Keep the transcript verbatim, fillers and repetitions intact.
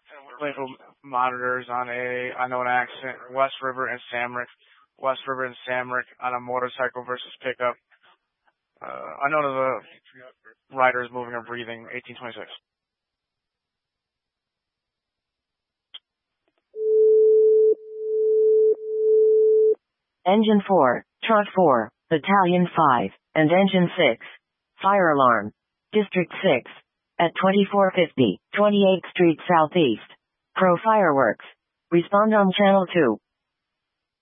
Playful monitors on a unknown accident. West River and Samrick. West River and Samrick on a motorcycle versus pickup. Uh, unknown of the riders moving or breathing. eighteen twenty-six. Engine four, Truck four, Battalion five, and Engine six. Fire alarm. District six. At twenty-four fifty, twenty-eighth Street Southeast. Pro Fireworks. Respond on Channel two.